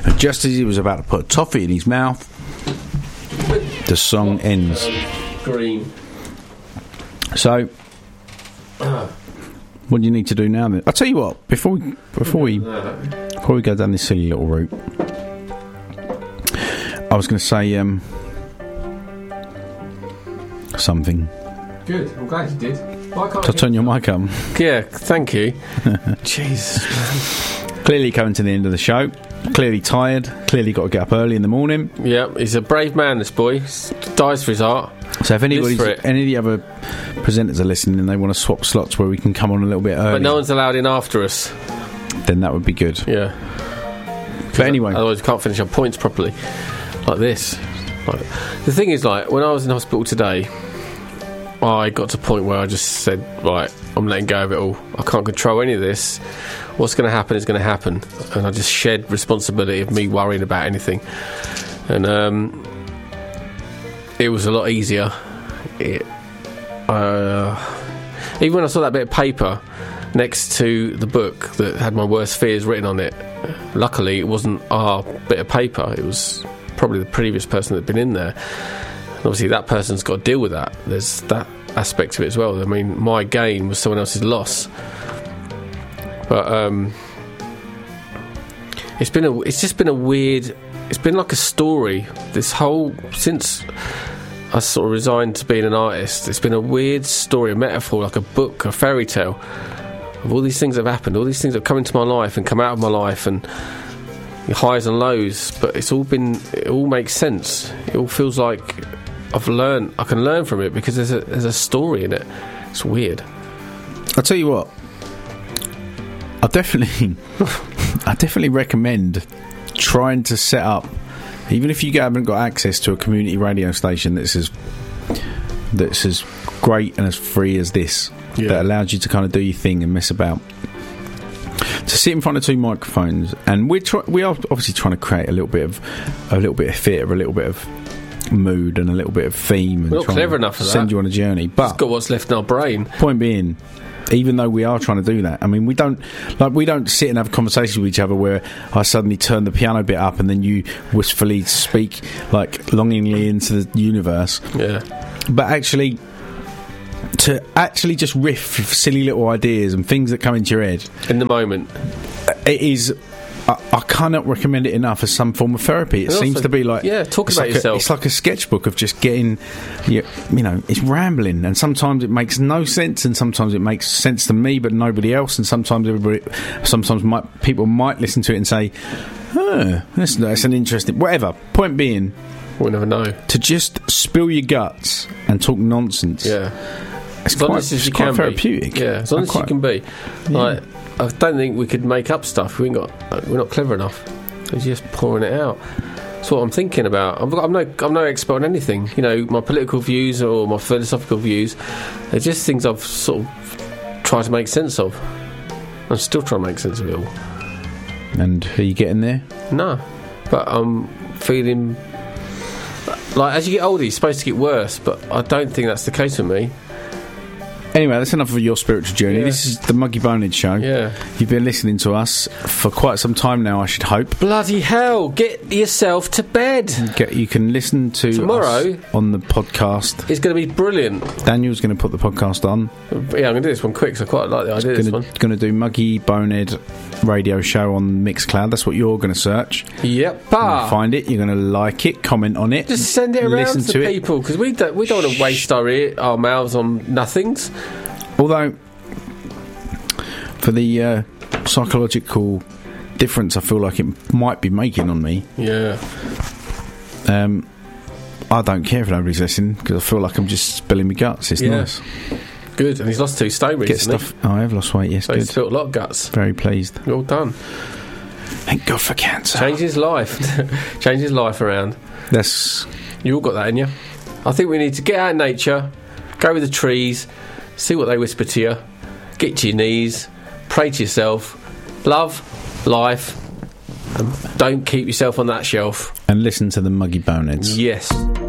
And just as he was about to put a toffee in his mouth, the song ends. Green. So, what do you need to do now then? I'll tell you what, before we go down this silly little route, I was going to say something. Good, I'm glad you did. Why can't So turn your mic on. Yeah, thank you. Jesus. Clearly coming to the end of the show. Clearly tired. Clearly got to get up early in the morning. Yeah, he's a brave man, this boy. Dies for his art. So if any of the other presenters are listening and they want to swap slots where we can come on a little bit early, but no one's allowed in after us, then that would be good. Yeah. But anyway, otherwise we can't finish our points properly. Like this. The thing is, like, when I was in hospital today, I got to a point where I just said, right, I'm letting go of it all. I can't control any of this. What's going to happen is going to happen. And I just shed responsibility of me worrying about anything. And it was a lot easier. Even when I saw that bit of paper next to the book that had my worst fears written on it, luckily it wasn't our bit of paper. It was probably the previous person that had been in there. Obviously that person's got to deal with that. There's that aspect of it as well. I mean, my gain was someone else's loss. But it's just been a weird, it's been like a story, this whole, since I sort of resigned to being an artist, it's been a weird story, a metaphor, like a book, a fairy tale of all these things that have happened, all these things that have come into my life and come out of my life, and highs and lows, but it all makes sense. It all feels like I can learn from it because there's a story in it. It's weird. I'll tell you what, I definitely recommend trying to set up, even if you haven't got access to a community radio station that's as great and as free as this, that allows you to kind of do your thing and mess about, to sit in front of two microphones. And we are obviously trying to create a little bit of theatre, a little bit of mood and a little bit of theme, and we're not clever enough for that. Send you on a journey, but it's got what's left in our brain. Point being, even though we are trying to do that, I mean, we don't sit and have conversations with each other where I suddenly turn the piano bit up and then you wistfully speak like longingly into the universe. Yeah. But actually, to actually just riff silly little ideas and things that come into your head in the moment, it is. I cannot recommend it enough as some form of therapy. It seems to be like, talk about yourself. It's like a sketchbook of just getting, you know, it's rambling, and sometimes it makes no sense, and sometimes it makes sense to me but nobody else, and sometimes people might listen to it and say, that's an interesting, whatever. Point being, we'll never know. To just spill your guts and talk nonsense. Yeah, it's quite therapeutic. Yeah, as honest as you can be. Like, I don't think we could make up stuff. We're not clever enough. We're just pouring it out. That's what I'm thinking about. I'm no expert on anything. You know, my political views or my philosophical views, they're just things I've sort of tried to make sense of. I'm still trying to make sense of it all. And are you getting there? No, but I'm feeling like as you get older, you're supposed to get worse. But I don't think that's the case with me. Anyway, that's enough of your spiritual journey. Yeah. This is the Muggy Bonehead Show. Yeah. You've been listening to us for quite some time now, I should hope. Bloody hell, get yourself to bed. You can listen to tomorrow us on the podcast. It's going to be brilliant. Daniel's going to put the podcast on. Yeah, I'm going to do this one quick, so I quite like the idea of this one. Going to do Muggy Bonehead Radio Show on Mixcloud. That's what you're going to search. Yep. Find it. You're going to like it, comment on it. Just send it around to people, because we don't want to waste our mouths on nothings. Although, for the psychological difference I feel like it might be making on me, I don't care if nobody's listening, because I feel like I'm just spilling my guts. It's nice. Good. And he's lost 2 stone recently. I have lost weight, yes. So he's built a lot of guts. Very pleased. Well done. Thank God for cancer. Change his life. Change his life around. You all got that in you. I think we need to get out in nature, go with the trees, see what they whisper to you, get to your knees, pray to yourself, love life, and don't keep yourself on that shelf. And listen to the Muggy Boneheads. Yes.